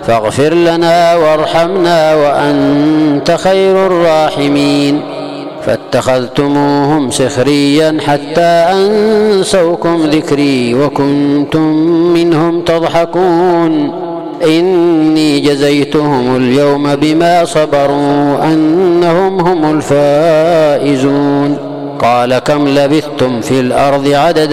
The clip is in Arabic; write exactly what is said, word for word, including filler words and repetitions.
فاغفر لنا وارحمنا وأنت خير الراحمين. فاتخذتموهم سخريا حتى أنسوكم ذكري وكنتم منهم تضحكون. إني جزيتهم اليوم بما صبروا أنهم هم الفائزون. قال كم لبثتم في الأرض عدد